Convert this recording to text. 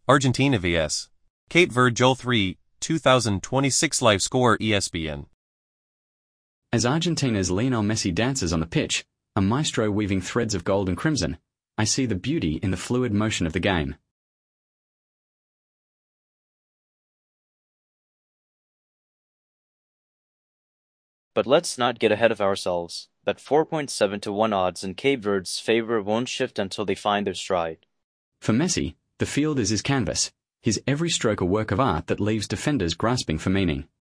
Argentina vs. Cape Verde Joel 3, 2026 Live Score ESPN. As Argentina's Lionel Messi dances on the pitch, a maestro weaving threads of gold and crimson, I see the beauty in the fluid motion of the game. But let's not get ahead of ourselves. Bet 4.7 to 1 odds in Cape Verde's favor won't shift until they find their stride. For Messi, the field is his canvas, his every stroke a work of art that leaves defenders grasping for meaning.